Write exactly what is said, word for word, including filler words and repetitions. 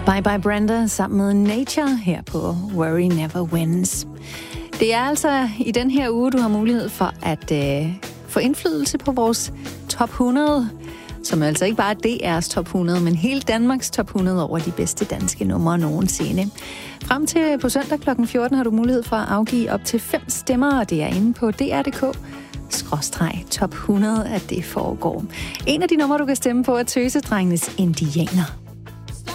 Bye Bye Brenda sammen med Nature her på Worry Never Wins. Det er altså i den her uge, du har mulighed for at øh, få indflydelse på vores top hundrede, som altså ikke bare er D R's top hundrede, men hele Danmarks top hundrede over de bedste danske numre nogensinde. Frem til på søndag klokken fjorten har du mulighed for at afgive op til fem stemmer, og det er inde på D R punktum d k skråstreg top hundrede, at det foregår. En af de numre, du kan stemme på, er Tøsedrengenes Indianer.